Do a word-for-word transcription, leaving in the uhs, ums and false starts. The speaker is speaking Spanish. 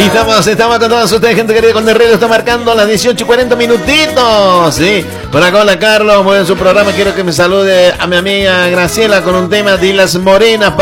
Estamos, estamos con todos ustedes, gente querida, con el radio está marcando las dieciocho y cuarenta minutitos. Sí, por acá, hola Carlos, muy en su programa. Quiero que me salude a mi amiga Graciela con un tema de las morenas.